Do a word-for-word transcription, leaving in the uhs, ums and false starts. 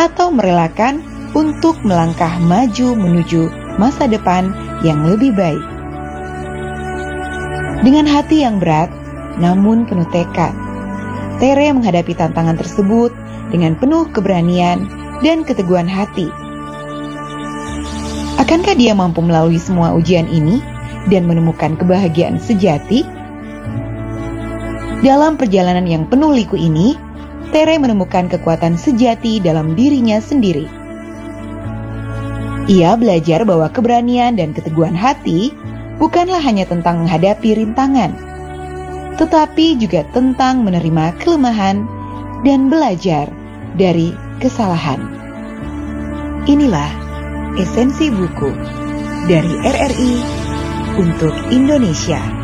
atau merelakan untuk melangkah maju menuju masa depan yang lebih baik. Dengan hati yang berat, namun penuh tekad, Tere menghadapi tantangan tersebut dengan penuh keberanian dan keteguhan hati. Akankah dia mampu melalui semua ujian ini dan menemukan kebahagiaan sejati? Dalam perjalanan yang penuh liku ini, Tere menemukan kekuatan sejati dalam dirinya sendiri. Ia belajar bahwa keberanian dan keteguhan hati bukanlah hanya tentang menghadapi rintangan, tetapi juga tentang menerima kelemahan dan belajar dari kesalahan. Inilah esensi buku dari R R I untuk Indonesia.